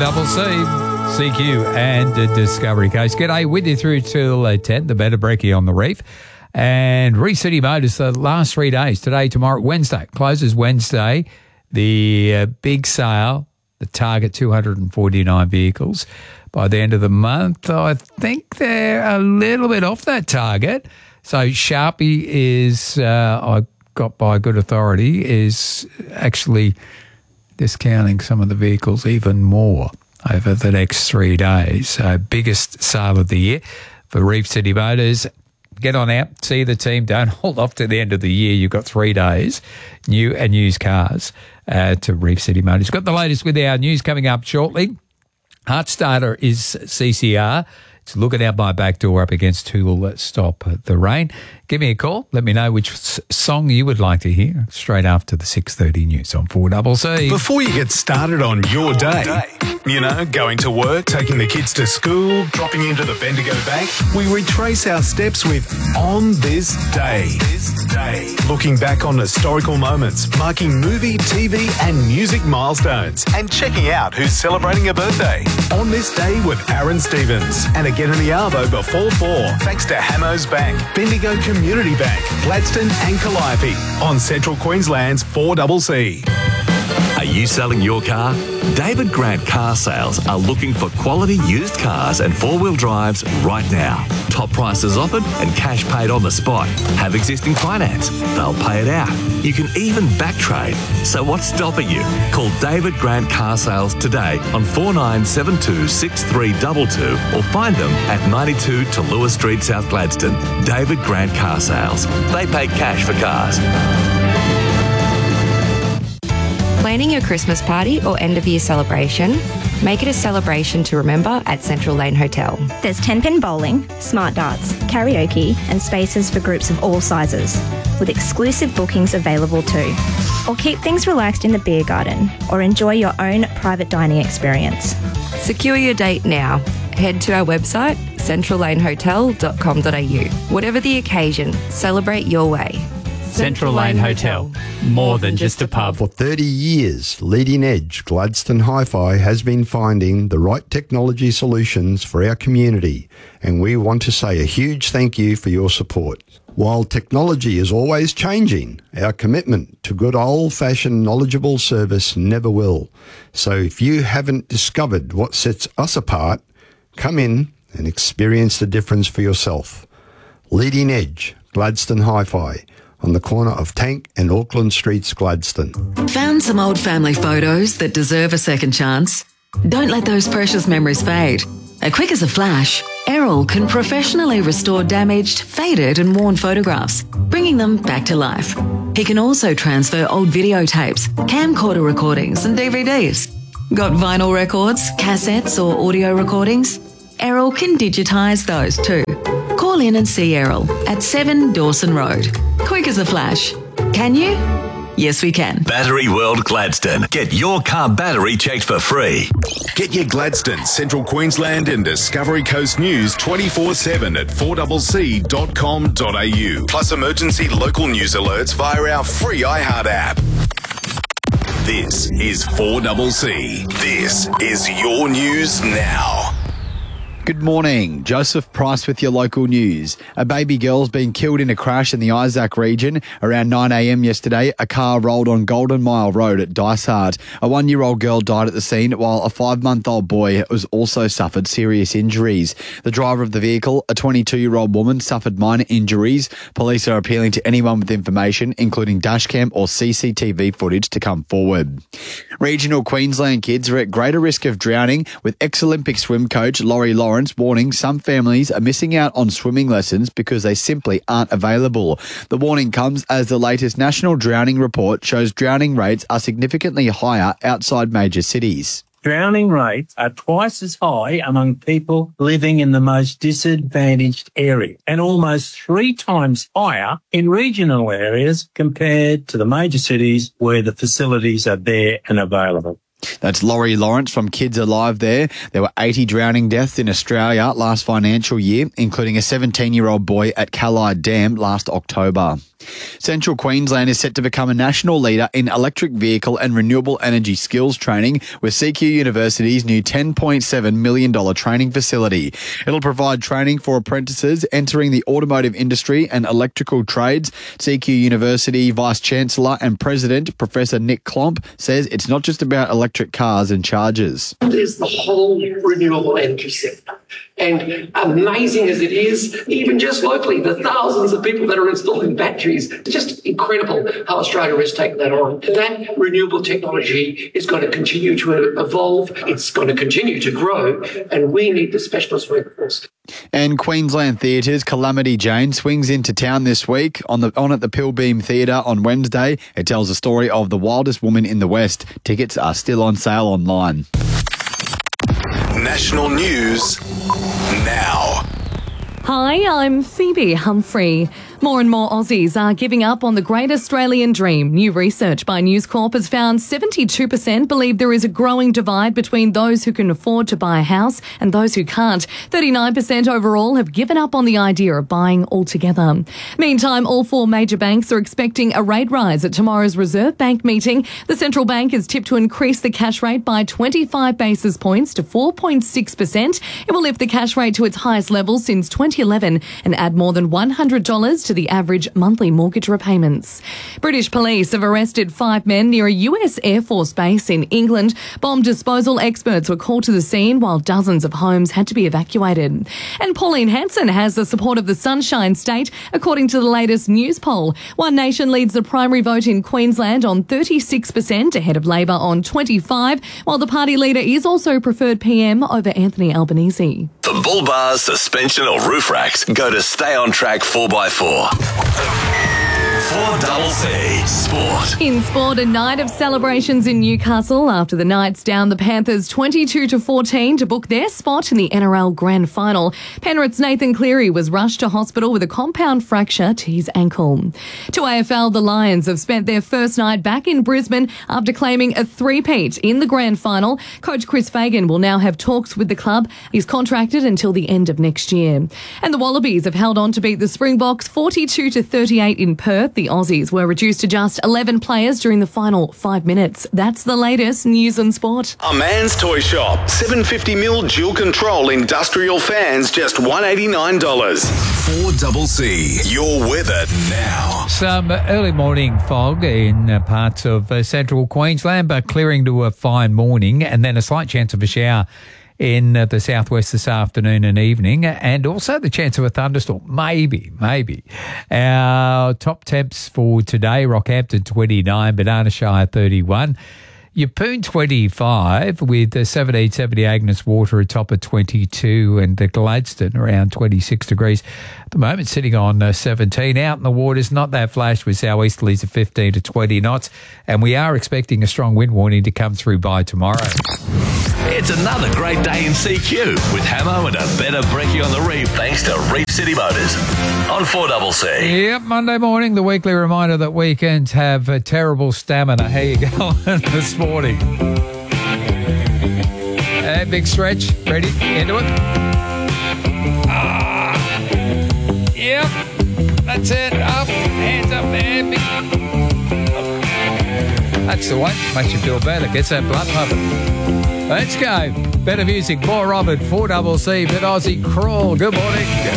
4CC, CQ and Discovery Coast. G'day, with you through till 10, the better brekkie on the reef. And Reef City Motors, the last 3 days, today, tomorrow, Wednesday, closes Wednesday, the big sale, the target 249 vehicles. By the end of the month, I think they're a little bit off that target. So Sharpie is, I got by good authority, is actually discounting some of the vehicles even more over the next 3 days. So biggest sale of the year for Reef City Motors. Get on out, see the team. Don't hold off to the end of the year. You've got 3 days, new and used cars to Reef City Motors. Got the latest with our news coming up shortly. Heartstarter is CCR. It's looking out my back door up against Who Will Stop the Rain. Give me a call. Let me know which song you would like to hear straight after the 6:30 news on 4CC. Before you get started on your day, you know, going to work, taking the kids to school, dropping into the Bendigo Bank, we retrace our steps with On This Day. Looking back on historical moments, marking movie, TV and music milestones, and checking out who's celebrating a birthday. On This Day with Aaron Stevens. And again in the Arvo before 4, thanks to Hamos Bank, Bendigo Community Bank, Gladstone and Calliope on Central Queensland's 4CC. Are you selling your car? David Grant Car Sales are looking for quality used cars and four-wheel drives right now. Top prices offered and cash paid on the spot. Have existing finance. They'll pay it out. You can even back trade. So what's stopping you? Call David Grant Car Sales today on 4972 6322 or find them at 92 to Lewis Street, South Gladstone. David Grant Car Sales. They pay cash for cars. Planning your Christmas party or end-of-year celebration? Make it a celebration to remember at Central Lane Hotel. There's 10-pin bowling, smart darts, karaoke and spaces for groups of all sizes, with exclusive bookings available too. Or keep things relaxed in the beer garden or enjoy your own private dining experience. Secure your date now. Head to our website, centrallanehotel.com.au. Whatever the occasion, celebrate your way. Central Lane Hotel, more than just a pub. For 30 years, Leading Edge Gladstone Hi-Fi has been finding the right technology solutions for our community, and we want to say a huge thank you for your support. While technology is always changing, our commitment to good old-fashioned knowledgeable service never will. So if you haven't discovered what sets us apart, come in and experience the difference for yourself. Leading Edge Gladstone Hi-Fi, on the corner of Tank and Auckland Streets, Gladstone. Found some old family photos that deserve a second chance? Don't let those precious memories fade. Quick as a flash, Errol can professionally restore damaged, faded and worn photographs, bringing them back to life. He can also transfer old videotapes, camcorder recordings and DVDs. Got vinyl records, cassettes or audio recordings? Errol can digitise those too. Call in and see Errol at 7 Dawson Road. Quick as a flash. Can you? Yes, we can. Battery World Gladstone. Get your car battery checked for free. Get your Gladstone, Central Queensland and Discovery Coast news 24/7 at 4CC.com.au. Plus emergency local news alerts via our free iHeart app. This is 4CC. This is your news now. Good morning. Joseph Price with your local news. A baby girl's been killed in a crash in the Isaac region. Around 9 a.m. yesterday, a car rolled on Golden Mile Road at Dysart. A 1-year-old girl died at the scene, while a 5-month-old boy was also suffered serious injuries. The driver of the vehicle, a 22-year-old woman, suffered minor injuries. Police are appealing to anyone with information, including dashcam or CCTV footage, to come forward. Regional Queensland kids are at greater risk of drowning, with ex-Olympic swim coach Laurie Lawrence warning some families are missing out on swimming lessons because they simply aren't available. The warning comes as the latest national drowning report shows drowning rates are significantly higher outside major cities. Drowning rates are twice as high among people living in the most disadvantaged areas and almost 3 times higher in regional areas compared to the major cities where the facilities are there and available. That's Laurie Lawrence from Kids Alive there. There were 80 drowning deaths in Australia last financial year, including a 17-year-old boy at Callide Dam last October. Central Queensland is set to become a national leader in electric vehicle and renewable energy skills training with CQ University's new $10.7 million training facility. It'll provide training for apprentices entering the automotive industry and electrical trades. CQ University Vice-Chancellor and President Professor Nick Klomp says it's not just about electric cars and chargers. There's the whole renewable energy sector. And amazing as it is, even just locally, the thousands of people that are installing batteries, it's just incredible how Australia is taking that on. That renewable technology is going to continue to evolve, it's going to continue to grow, and we need the specialist workforce. And Queensland Theatre's Calamity Jane swings into town this week on at the Pilbeam Theatre on Wednesday. It tells the story of the wildest woman in the West. Tickets are still on sale online. National news now. Hi, I'm Phoebe Humphrey. More and more Aussies are giving up on the great Australian dream. New research by News Corp has found 72% believe there is a growing divide between those who can afford to buy a house and those who can't. 39% overall have given up on the idea of buying altogether. Meantime, all four major banks are expecting a rate rise at tomorrow's Reserve Bank meeting. The central bank is tipped to increase the cash rate by 25 basis points to 4.6%. It will lift the cash rate to its highest level since 2011 and add more than $100 to the average monthly mortgage repayments. British police have arrested 5 men near a US Air Force base in England. Bomb disposal experts were called to the scene while dozens of homes had to be evacuated. And Pauline Hanson has the support of the Sunshine State, according to the latest news poll. One Nation leads the primary vote in Queensland on 36%, ahead of Labor on 25%, while the party leader is also preferred PM over Anthony Albanese. For bull bars, suspension or roof racks, go to Stay On Track 4x4. 4CC Sport. In sport, a night of celebrations in Newcastle after the Knights downed the Panthers 22-14 to book their spot in the NRL Grand Final. Penrith's Nathan Cleary was rushed to hospital with a compound fracture to his ankle. To AFL, the Lions have spent their first night back in Brisbane after claiming a three-peat in the Grand Final. Coach Chris Fagan will now have talks with the club. He's contracted until the end of next year. And the Wallabies have held on to beat the Springboks 42-38 in Perth. The Aussies were reduced to just 11 players during the final 5 minutes. That's the latest news and sport. A Man's Toy Shop. 750mm dual control industrial fans, just $189. 4CC. Your weather now. Some early morning fog in parts of central Queensland, but clearing to a fine morning, and then a slight chance of a shower in the southwest this afternoon and evening, and also the chance of a thunderstorm. Maybe. Our top temps for today: Rockhampton 29, Banana Shire 31, Yeppoon 25, with 1770 Agnes Water atop of 22, and the Gladstone around 26 degrees. At the moment, sitting on 17. Out in the waters, not that flash with southeasterlies of 15 to 20 knots, and we are expecting a strong wind warning to come through by tomorrow. It's another great day in CQ with Hamo and a better brekkie on the reef thanks to Reef City Motors on 4CC. Yep, Monday morning, the weekly reminder that weekends have a terrible stamina. How you going this morning? Big stretch. Ready? Into it? Yep. That's it. Up. Hands up there. That's the one. Makes you feel better. Gets that blood pumping. Let's go. Better music, more of it. 4CC, Bit Aussie Crawl. Good morning.